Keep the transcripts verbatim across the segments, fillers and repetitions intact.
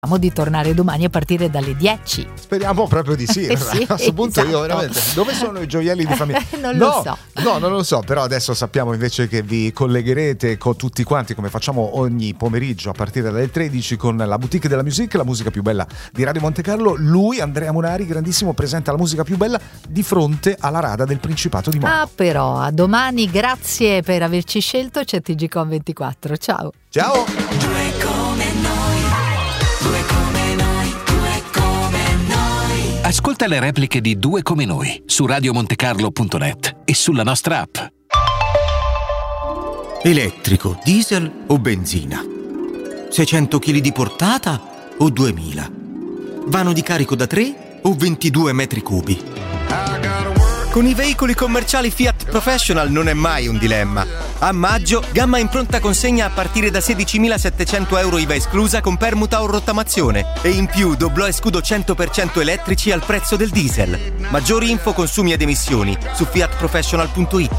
di tornare domani a partire dalle dieci. Speriamo proprio di sì. Eh sì, a questo punto esatto. io veramente, dove sono i gioielli di famiglia? non no, lo so. No, non lo so, però adesso sappiamo invece che vi collegherete con tutti quanti, come facciamo ogni pomeriggio a partire dalle tredici, con la Boutique della Musique, la musica più bella di Radio Montecarlo. Lui, Andrea Munari, grandissimo, presenta la musica più bella di fronte alla Rada del Principato di Monaco. Ah, però, a domani, grazie per averci scelto. C'è T G Com ventiquattro. Ciao. Ciao. Due come noi, due come noi, due come noi. Ascolta le repliche di Due come noi su radio montecarlo punto net e sulla nostra app. Elettrico, diesel o benzina? seicento chili di portata o duemila? Vano di carico da tre o ventidue metri cubi? Con i veicoli commerciali Fiat Professional non è mai un dilemma. A maggio, gamma in pronta consegna a partire da sedicimilasettecento euro I V A esclusa con permuta o rottamazione. E in più doblò e scudo cento per cento elettrici al prezzo del diesel. Maggiori info, consumi ed emissioni su fiat professional punto it.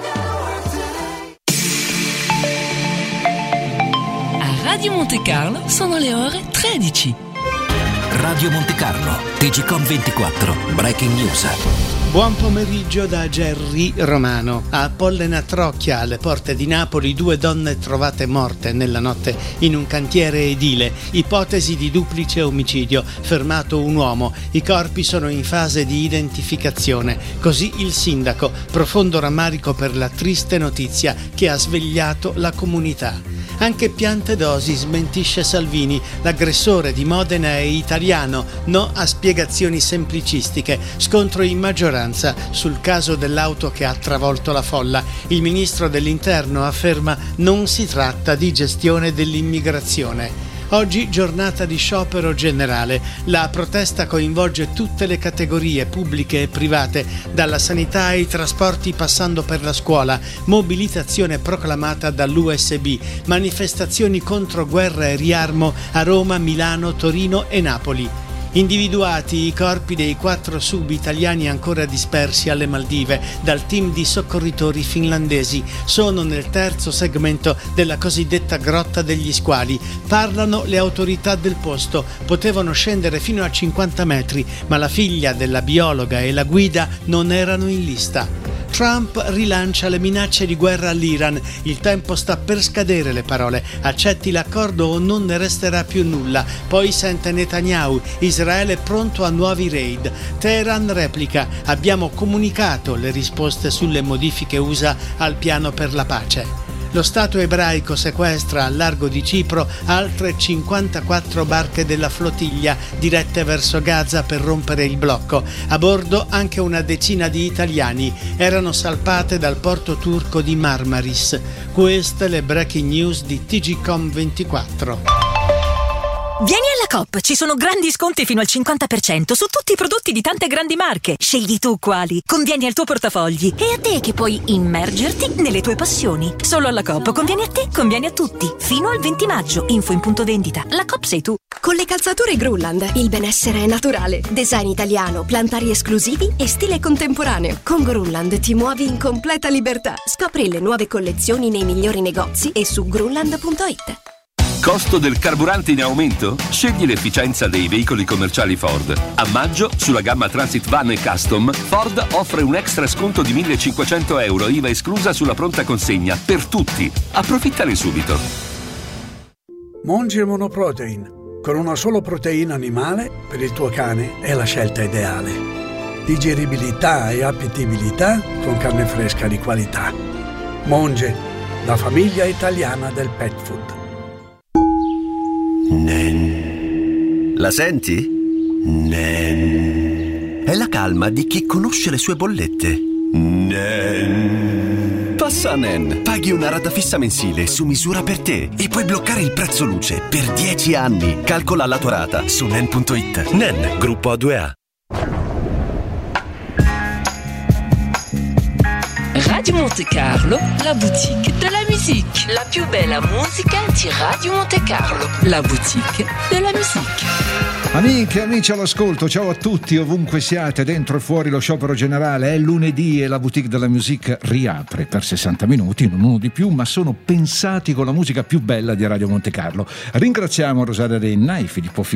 A Radio Montecarlo sono le ore tredici. Radio Montecarlo, T G Com ventiquattro, Breaking News. Buon pomeriggio da Gerry Romano. A Pollena Trocchia, alle porte di Napoli, due donne trovate morte nella notte in un cantiere edile. Ipotesi di duplice omicidio. Fermato un uomo. I corpi sono in fase di identificazione. Così il sindaco. Profondo rammarico per la triste notizia che ha svegliato la comunità. Anche Piantedosi smentisce Salvini. L'aggressore di Modena è italiano. No a spiegazioni semplicistiche. Scontro in maggioranza sul caso dell'auto che ha travolto la folla. Il ministro dell'Interno afferma non si tratta di gestione dell'immigrazione. Oggi giornata di sciopero generale. La protesta coinvolge tutte le categorie pubbliche e private, dalla sanità ai trasporti passando per la scuola. Mobilitazione proclamata dall'U S B. Manifestazioni contro guerra e riarmo a Roma, Milano, Torino e Napoli. Individuati i corpi dei quattro sub-italiani ancora dispersi alle Maldive dal team di soccorritori finlandesi. Sono nel terzo segmento della cosiddetta Grotta degli Squali. Parlano le autorità del posto. Potevano scendere fino a cinquanta metri, ma la figlia della biologa e la guida non erano in lista. Trump rilancia le minacce di guerra all'Iran. Il tempo sta per scadere, le parole. Accetti l'accordo o non ne resterà più nulla. Poi sente Netanyahu. Israele è pronto a nuovi raid. Teheran replica. Abbiamo comunicato le risposte sulle modifiche U S A al piano per la pace. Lo Stato ebraico sequestra al largo di Cipro altre cinquantaquattro barche della flottiglia dirette verso Gaza per rompere il blocco. A bordo anche una decina di italiani. Erano salpate dal porto turco di Marmaris. Queste le breaking news di T G Com ventiquattro. Vieni alla Coop, ci sono grandi sconti fino al cinquanta per cento su tutti i prodotti di tante grandi marche. Scegli tu quali, convieni al tuo portafogli e a te che puoi immergerti nelle tue passioni. Solo alla Coop conviene a te, conviene a tutti. Fino al venti maggio, info in punto vendita. La Coop sei tu. Con le calzature Grunland, il benessere è naturale. Design italiano, plantari esclusivi e stile contemporaneo. Con Grunland ti muovi in completa libertà. Scopri le nuove collezioni nei migliori negozi e su grunland punto it. Costo del carburante in aumento? Scegli l'efficienza dei veicoli commerciali Ford. A maggio, sulla gamma Transit Van e Custom, Ford offre un extra sconto di millecinquecento euro I V A esclusa sulla pronta consegna per tutti. Approfittane subito. Monge Monoprotein. Con una sola proteina animale, per il tuo cane è la scelta ideale. Digeribilità e appetibilità con carne fresca di qualità. Monge, la famiglia italiana del pet food. Nen. La senti? Nen. È la calma di chi conosce le sue bollette. Nen. Passa a Nen. Paghi una rata fissa mensile su misura per te e puoi bloccare il prezzo luce per dieci anni. Calcola la tua rata su nen punto it. Nen, gruppo A due A. Radio Montecarlo, la boutique de la musique. La più bella musica di Radio Montecarlo. La boutique de la musique. Amiche e amici all'ascolto, ciao a tutti ovunque siate, dentro e fuori lo sciopero generale. È lunedì e la boutique della musique riapre per sessanta minuti, non uno di più, ma sono pensati con la musica più bella di Radio Montecarlo. Ringraziamo Rosaria Renna e Filippo Filippo